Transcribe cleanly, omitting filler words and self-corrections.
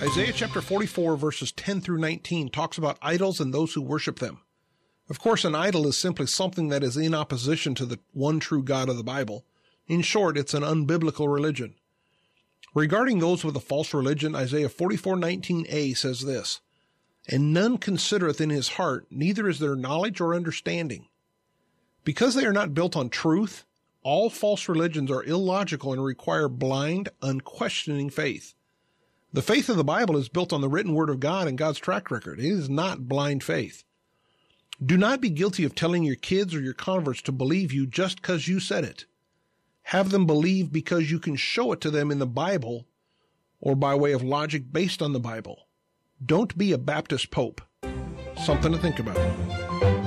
Isaiah chapter 44 verses 10 through 19 talks about idols and those who worship them. Of course, an idol is simply something that is in opposition to the one true God of the Bible. In short, it's an unbiblical religion. Regarding those with a false religion, Isaiah 44:19a says this, "And none considereth in his heart, neither is there knowledge or understanding." Because they are not built on truth, all false religions are illogical and require blind, unquestioning faith. The faith of the Bible is built on the written word of God and God's track record. It is not blind faith. Do not be guilty of telling your kids or your converts to believe you just because you said it. Have them believe because you can show it to them in the Bible or by way of logic based on the Bible. Don't be a Baptist Pope. Something to think about.